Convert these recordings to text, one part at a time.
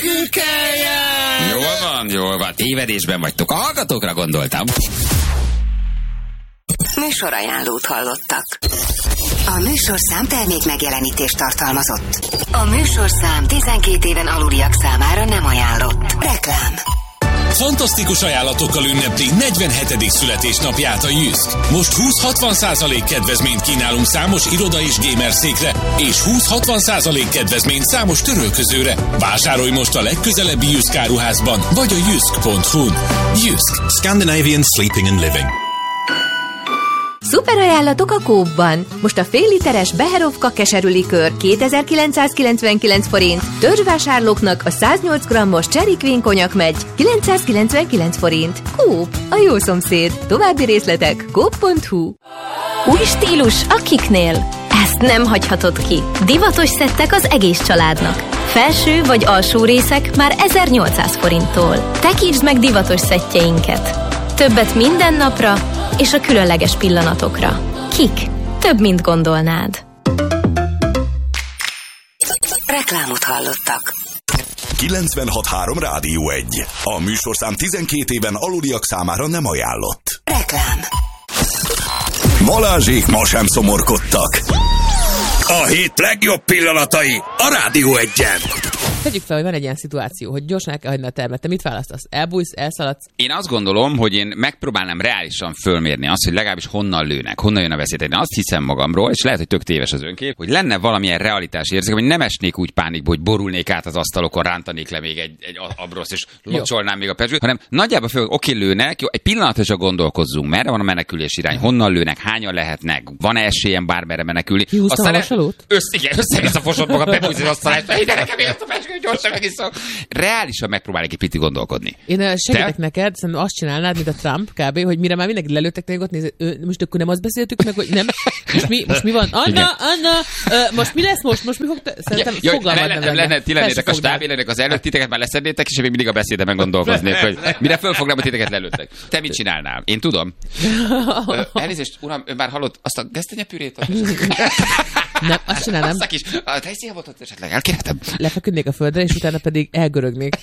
nekünk kelljen! Jól van, tévedésben vagytok. A hallgatókra gondoltam. Műsorajánlót hallottak. A műsorszám termék megjelenítést tartalmazott. A műsorszám 12 éven aluliak számára nem ajánlott. Reklám. Fantasztikus ajánlatokkal ünnepli 47. születésnapját a Jysk. Most 20-60% kedvezményt kínálunk számos iroda és gamer székre, és 20-60% kedvezményt számos törölközőre. Vásárolj most a legközelebbi Jysk áruházban, vagy a jysk.hu-n. Jysk. Scandinavian Sleeping and Living. Szuper ajánlatok a Coop-ban. Most a fél literes Beherovka keserűlikőr 2999 forint. Törzsvásárlóknak a 108 grammos Cherry Queen konyak-megy 999 forint. Coop, a jó szomszéd. További részletek coop.hu. Új stílus a Kiknél. Ezt nem hagyhatod ki. Divatos szettek az egész családnak. Felső vagy alsó részek már 1800 forinttól. Tekítsd meg divatos szettjeinket. Többet minden napra és a különleges pillanatokra. Kik? Több, mint gondolnád. Reklámot hallottak. 96.3 Rádió 1. A műsorszám 12 éven aluliak számára nem ajánlott. Reklám. Balázsék ma sem szomorkodtak. A hét legjobb pillanatai a Rádió 1-en. Tegyük fel, hogy van egy ilyen szituáció, hogy gyorsan el kell hagyni a termet. Te mit választasz? Elbújsz, elszaladsz? Én azt gondolom, hogy én megpróbálnám reálisan fölmérni azt, hogy legalábbis honnan lőnek, honnan jön a veszély. Én azt hiszem magamról, és lehet, hogy tök téves az önkép, hogy lenne valamilyen realitás érzékem, hogy nem esnék úgy pánikba, hogy borulnék át az asztalokon, rántanék le még egy abroszt, és locsolnám még a pezsgőt, hanem nagyjából föl, oké, lőnek, jó, egy pillanatra csak gondolkozzunk, merre van a menekülés irány, honnan lőnek, hányan lehetnek, van-e esélyem bármerre menekülni. Húztam a vasalót? Össze-vissza fosod magam, bebújsz az asztalásra, ide nekem ezt a pezsgőt, gyorsan megiszom. Reálisan megpróbálok egy picit gondolkodni. Én segítek neked, szerintem azt csinálnád, mint a Trump kb., hogy mire már mindenki lelőttek téged, ott nézd, most akkor nem azt beszéltük meg, hogy nem, most mi van? Anna, most mi lesz most? Most mi fog szerintem fogalmad nem lenne. Ti lennétek a stáb, lennétek az előtt, titeket már leszednétek, és még mindig a beszédemen gondolkoznék, hogy mire fölfognám, hogy titeket lelőttek. Te mit csinálnál? Én tudom. Elnézést, uram, ön már hallott azt a gesztenyepürét? Nem, azt csinálnám. Azt a kis tejszélyabotot esetleg elkérhetem. Lefeküdnék a földre, és utána pedig elgörögnék.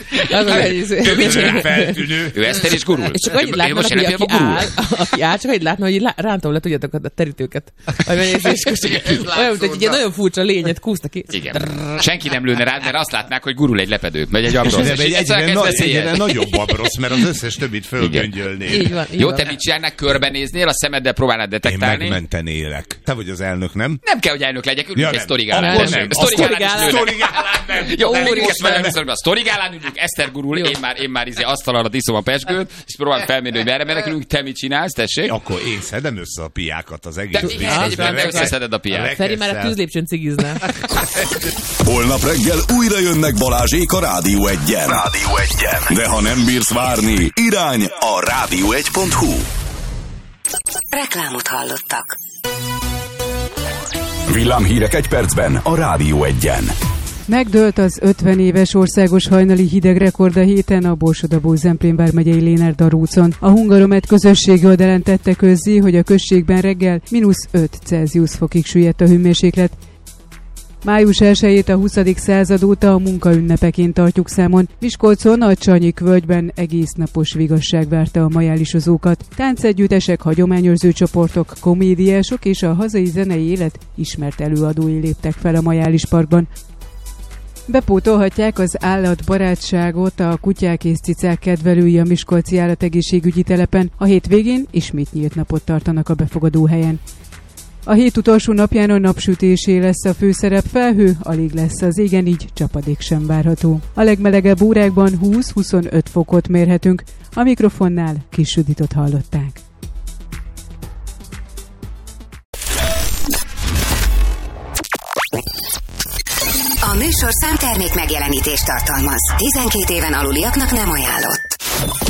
Ő Eszter és gurul. És csak annyit látnának, hogy aki áll, csak annyit látna, hogy rántom le, tudjátok, a terítőket. Olyan, mint egy ilyen nagyon furcsa lényet kúszta ki. Igen. Senki nem lőne rád, mert azt látnák, hogy gurul egy lepedő, vagy egy abrosz. Egyre nagyobb abrosz, mert az összes többit fölgöngyölné. Jó, te mit csinálnál, körbenéznél, a szemeddel próbálnád detektálni? Én megmentenélek. Te vagy az elnök, nem? Nem kell, hogy elnök legyek, ülünk egy sztorigálán. Jó, a sztorigálán ülünk, Eszter gurul, én már asztalra iszom a pezsgőt, és próbálom felmérni, hogy merre menekülünk, te mit csinálsz, tessék? Akkor én szedem össze a piákat az egész biztos. Te összeszeded a piát. Feri már a tűzlépcsőn cigizne. Holnap reggel újra jönnek Balázsék a Rádió 1-en. De ha nem bírsz várni, irány a rádió1.hu. Reklámot hallottak. Villámhírek egy percben a Rádió 1-en. Megdőlt az 50 éves országos hajnali hidegrekord a héten a Borsod-Abaúj-Zemplén vármegyei Lénárd-Darúcon. A Hungaromet közösségi oldalán tette közzé, hogy a községben reggel -5 Celsius fokig süllyedt a hőmérséklet. Május 1-ét a 20. század óta a munkaünnepeként tartjuk számon. Miskolcon a Csanyik völgyben egész napos vigasság várta a majálisozókat. Táncegyüttesek, hagyományőrző csoportok, komédiások és a hazai zenei élet ismert előadói léptek fel a Majális parkban. Bepótolhatják az állatbarátságot a kutyák és cicák kedvelői a miskolci állategészségügyi telepen. A hétvégén ismét nyílt napot tartanak a befogadó helyen. A hét utolsó napján a napsütésé lesz a főszerep, felhő alig lesz az égen, így csapadék sem várható. A legmelegebb órákban 20-25 fokot mérhetünk, a mikrofonnál Kis Juditot hallották. A műsorszám termék megjelenítést tartalmaz. 12 éven aluliaknak nem ajánlott.